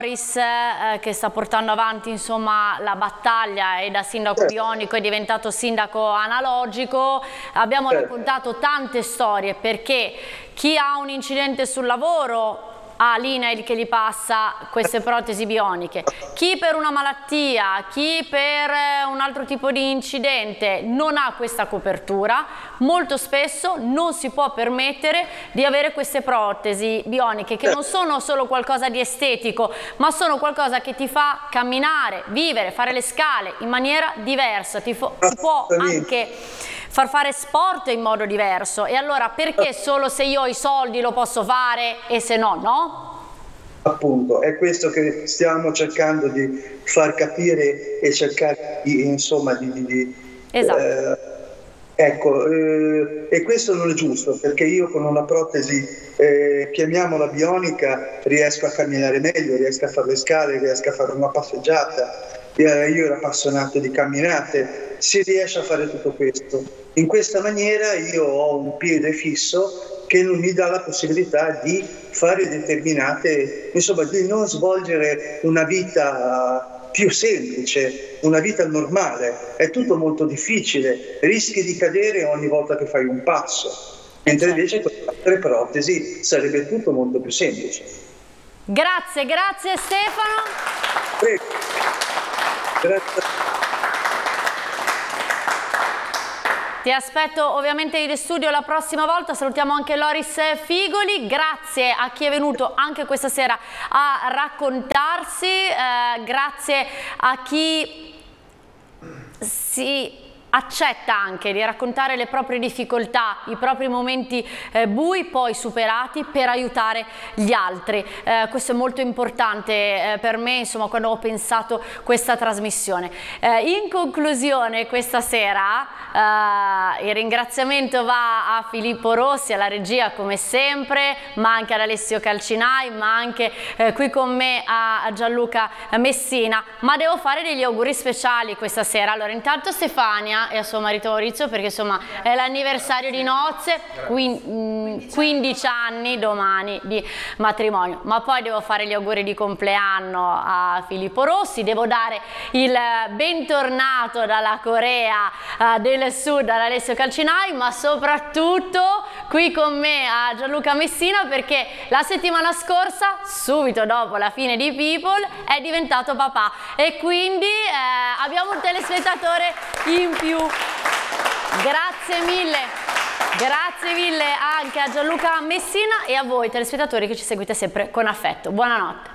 che sta portando avanti insomma la battaglia e da sindaco bionico è diventato sindaco analogico. Abbiamo raccontato tante storie, perché chi ha un incidente sul lavoro ha l'INAIL che gli passa queste protesi bioniche, chi per una malattia, chi per un altro tipo di incidente non ha questa copertura, molto spesso non si può permettere di avere queste protesi bioniche che non sono solo qualcosa di estetico, ma sono qualcosa che ti fa camminare, vivere, fare le scale in maniera diversa, ti può anche far fare sport in modo diverso. E allora perché solo se io ho i soldi lo posso fare e se no no? Appunto, è questo che stiamo cercando di far capire e cercare di, insomma, esatto. E questo non è giusto, perché io con una protesi, chiamiamola bionica, riesco a camminare meglio, riesco a fare le scale, riesco a fare una passeggiata. Io ero appassionato di camminate, si riesce a fare tutto questo. In questa maniera io ho un piede fisso che non mi dà la possibilità di fare determinate, insomma, di non svolgere una vita più semplice, una vita normale. È tutto molto difficile, rischi di cadere ogni volta che fai un passo, mentre invece con altre protesi sarebbe tutto molto più semplice. Grazie, grazie Stefano. Prego. Grazie. Ti aspetto ovviamente in studio la prossima volta. Salutiamo anche Loris Figoli. Grazie a chi è venuto anche questa sera a raccontarsi, grazie a chi si accetta anche di raccontare le proprie difficoltà, i propri momenti bui poi superati per aiutare gli altri. Questo è molto importante per me, insomma, quando ho pensato questa trasmissione. In conclusione questa sera il ringraziamento va a Filippo Rossi, alla regia come sempre, ma anche ad Alessio Calcinai, ma anche qui con me a Gianluca Messina, ma devo fare degli auguri speciali questa sera. Allora, intanto Stefania e a suo marito Maurizio, perché insomma è l'anniversario di nozze, 15 anni domani di matrimonio, ma poi devo fare gli auguri di compleanno a Filippo Rossi, devo dare il bentornato dalla Corea del Sud ad Alessio Calcinai, ma soprattutto qui con me a Gianluca Messina, perché la settimana scorsa, subito dopo la fine di People, è diventato papà e quindi abbiamo un telespettatore in più. Grazie mille anche a Gianluca Messina e a voi telespettatori che ci seguite sempre con affetto. Buonanotte.